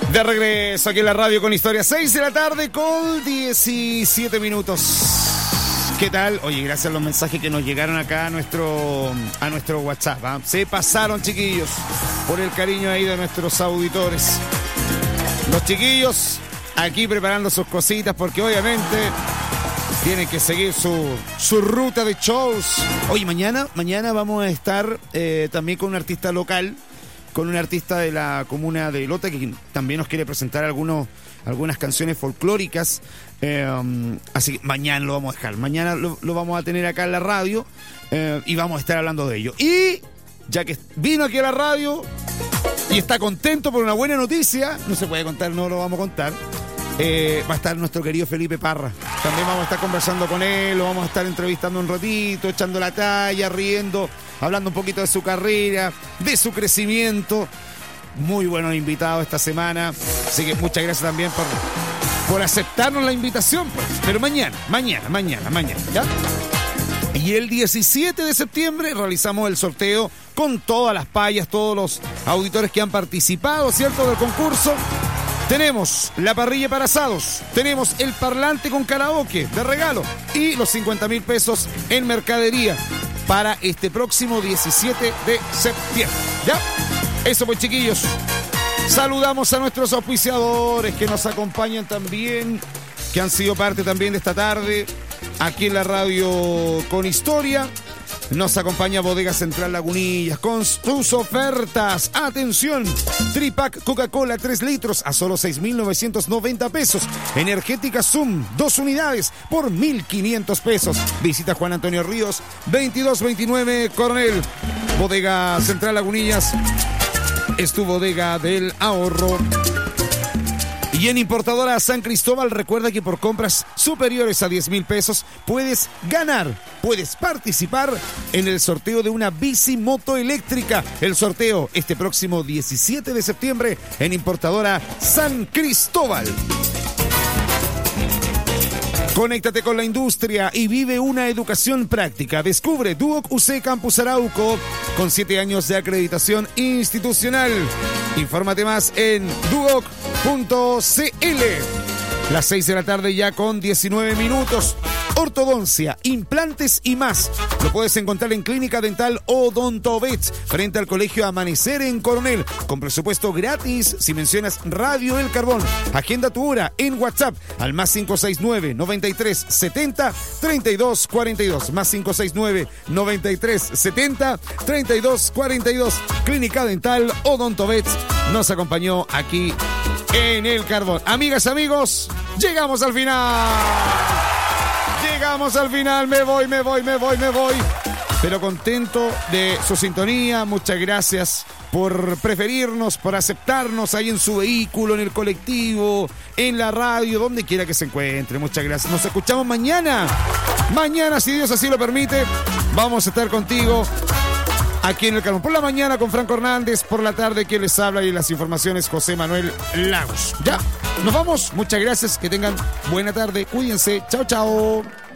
De regreso aquí en la radio con Historia, 6 de la tarde con 17 minutos. ¿Qué tal? Oye, gracias a los mensajes que nos llegaron acá a nuestro WhatsApp, ¿eh? Se pasaron, chiquillos, por el cariño ahí de nuestros auditores. Los chiquillos aquí preparando sus cositas porque obviamente tienen que seguir su ruta de shows. Oye, mañana vamos a estar también con un artista local, con un artista de la comuna de Lota que también nos quiere presentar algunas canciones folclóricas. Así que mañana lo vamos a dejar. Mañana lo vamos a tener acá en la radio y vamos a estar hablando de ello. Y ya que vino aquí a la radio y está contento por una buena noticia, no se puede contar, no lo vamos a contar. Va a estar nuestro querido Felipe Parra. También vamos a estar conversando con él, lo vamos a estar entrevistando un ratito, echando la talla, riendo, hablando un poquito de su carrera, de su crecimiento. Muy buenos invitados esta semana. Así que muchas gracias también por aceptarnos la invitación, pues. Pero mañana, ¿ya? Y el 17 de septiembre realizamos el sorteo con todas las payas, todos los auditores que han participado, ¿cierto?, del concurso. Tenemos la parrilla para asados, tenemos el parlante con karaoke de regalo y los 50.000 pesos en mercadería para este próximo 17 de septiembre. ¿Ya? Eso pues, chiquillos. Saludamos a nuestros auspiciadores que nos acompañan también, que han sido parte también de esta tarde aquí en la radio con Historia. Nos acompaña Bodega Central Lagunillas con sus ofertas. Atención, Tripack Coca-Cola 3 litros a solo 6.990 pesos. Energética Zoom 2 unidades por 1.500 pesos. Visita Juan Antonio Ríos 2229 Coronel. Bodega Central Lagunillas es tu bodega del ahorro. Y en Importadora San Cristóbal, recuerda que por compras superiores a 10.000 pesos puedes participar en el sorteo de una bici moto eléctrica. El sorteo este próximo 17 de septiembre en Importadora San Cristóbal. Conéctate con la industria y vive una educación práctica. Descubre Duoc UC Campus Arauco con 7 años de acreditación institucional. Infórmate más en duoc.cl. Las 6 de la tarde ya con 19 minutos. Ortodoncia, implantes y más. Lo puedes encontrar en Clínica Dental Odontovet, frente al Colegio Amanecer en Coronel, con presupuesto gratis si mencionas Radio El Carbón. Agenda tu hora en WhatsApp al más 569 93 70 32 42. Más 569 93 70 32 42. Clínica Dental Odontovet nos acompañó aquí en El Carbón. Amigas, amigos, llegamos al final. Llegamos al final, me voy. Pero contento de su sintonía. Muchas gracias por preferirnos, por aceptarnos ahí en su vehículo, en el colectivo, en la radio, donde quiera que se encuentre. Muchas gracias. Nos escuchamos mañana. Mañana, si Dios así lo permite, vamos a estar contigo aquí en El Carbón. Por la mañana con Franco Hernández, por la tarde quien les habla y las informaciones José Manuel Lagos. Ya, nos vamos. Muchas gracias. Que tengan buena tarde. Cuídense. Chao, chao.